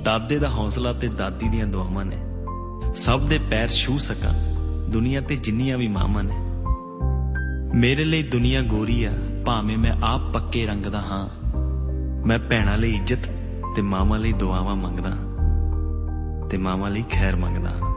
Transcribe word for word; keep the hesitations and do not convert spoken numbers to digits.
ਦਾਦੇ ਦਾ ਹੌਸਲਾ ਤੇ ਦਾਦੀ ਦੀਆਂ ਦੁਆਵਾਂ ਨੇ। ਸਭ ਦੇ ਪੈਰ ਛੂਹ ਸਕਾਂ ਦੁਨੀਆ ਤੇ ਜਿੰਨੀਆਂ ਵੀ ਮਾਵਾਂ ਨੇ। ਮੇਰੇ ਲਈ ਦੁਨੀਆ ਗੋਰੀ ਆ ਭਾਵੇਂ ਮੈਂ ਆਪ ਪੱਕੇ ਰੰਗ ਦਾ ਹਾਂ। ਮੈਂ ਭੈਣਾਂ ਲਈ ਇੱਜ਼ਤ ਤੇ ਮਾਵਾਂ ਲਈ ਦੁਆਵਾਂ ਮੰਗਦਾ ਤੇ ਮਾਵਾਂ ਲਈ ਖੈਰ ਮੰਗਦਾ।